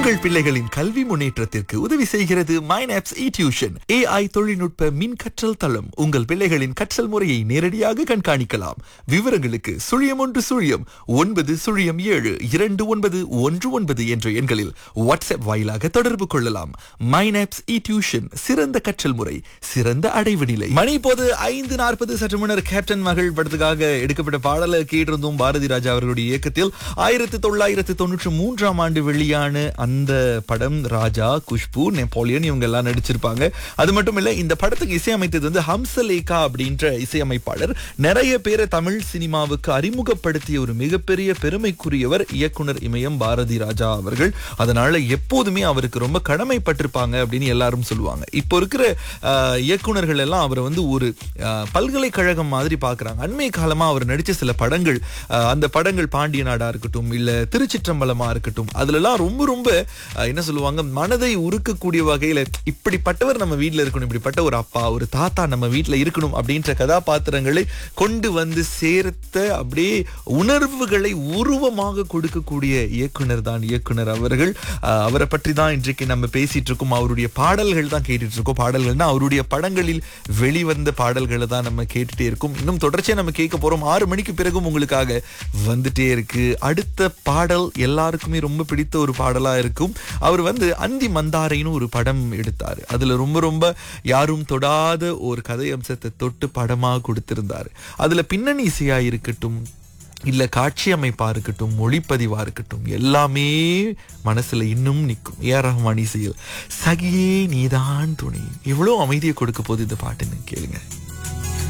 உங்கள் பிள்ளைகளின் கல்வி முன்னேற்றத்திற்கு உதவி செய்கிறது மைனாப்ஸ் டியூஷன். AI தொழில்நுட்ப மின் கற்றல் தளம். உங்கள் பிள்ளைகளின் கற்றல் முறையை நேரடியாக கண்காணிக்கலாம். விவரங்களுக்கு 0109072919 என்ற எண்களில் வாட்ஸ்அப் வாயிலாக தொடர்பு கொள்ளலாம். மைனாப்ஸ் டியூஷன், சிறந்த கற்றல் முறை, சிறந்த அடைவு நிலை. மணி இப்போது 5:40. சற்று முன்னர் கேப்டன் மகள் படத்துக்காக எடுக்கப்பட்ட பாடலை கேட்டிருந்தோம். பாரதி ராஜா அவர்களுடைய இயக்கத்தில் 1993ஆம் ஆண்டு வெளியான அந்த படம். ராஜா, குஷ்பு, நெப்போலியன் இவங்க எல்லாம் நடிச்சிருப்பாங்க. அது மட்டும் இல்ல, இந்த படத்துக்கு இசையமைத்தது வந்து ஹம்சலேகா அப்படின்ற இசையமைப்பாளர். நிறைய பேரை தமிழ் சினிமாவுக்கு அறிமுகப்படுத்திய ஒரு மிகப்பெரிய பெருமைக்குரியவர் இயக்குனர் இமயம் பாரதி ராஜா அவர்கள். அதனால எப்போதுமே அவருக்கு ரொம்ப கடமைப்பட்டிருப்பாங்க அப்படின்னு எல்லாரும் சொல்லுவாங்க. இப்போ இருக்கிற இயக்குனர்கள் எல்லாம் அவரை வந்து ஒரு பல்கலைக்கழகம் மாதிரி பாக்குறாங்க. அண்மை காலமா அவர் நடிச்ச சில படங்கள், அந்த படங்கள் பாண்டிய நாடா இருக்கட்டும், இல்ல திருச்சிற்றம்பலமா இருக்கட்டும், அதுலலாம் ரொம்ப ரொம்ப என்ன சொல்லுவாங்க, மனதை உருக்கக்கூடிய வகையில இப்படிப்பட்டவர் நம்ம வீட்டுல இருக்கணும், இப்படிப்பட்ட ஒரு அப்பா, ஒரு தாத்தா நம்ம வீட்டுல இருக்கணும் அப்படின்ற கதாபாத்திரங்களை கொண்டு வந்து சேர்த்த அப்படியே உணர்வுகளை உருவமாக கொடுக்கக்கூடிய இயக்குனர் தான் இயக்குனர் அவர்கள். அவரை பற்றி தான் இன்றைக்கு நம்ம பேசிட்டு இருக்கோம். அவருடைய பாடல்கள் தான் கேட்டுட்டு இருக்கோம். பாடல்கள்னா அவருடைய படங்களில் வெளிவந்த பாடல்களை தான் நம்ம கேட்டுட்டே இருக்கோம். இன்னும் தொடர்ச்சியா நம்ம கேட்க போறோம். 6 மணிக்கு பிறகும் உங்களுக்காக வந்துட்டே இருக்கு. அடுத்த பாடல் எல்லாருக்குமே ரொம்ப பிடித்த ஒரு பாடலா இருக்கும். அவர் வந்து அந்தி மந்தாரைன்னு ஒரு படம் எடுத்தாரு. அதுல ரொம்ப ரொம்ப யாரும் தொடாத ஒரு கதை அம்சத்தை தொட்டு படமா கொடுத்திருந்தாரு. அதுல பின்னணி இசையா இருக்கட்டும், இல்ல காட்சி அமைப்பா இருக்கட்டும், ஒளிப்பதிவா இருக்கட்டும், எல்லாமே மனசுல இன்னும் நிற்கும். ஏஆர் ரஹ்மான் இசையில் சகியே நீதான் துணை. எவ்வளவு அமைதியை கொடுக்க போகுது இந்த பாட்டுன்னு கேளுங்க.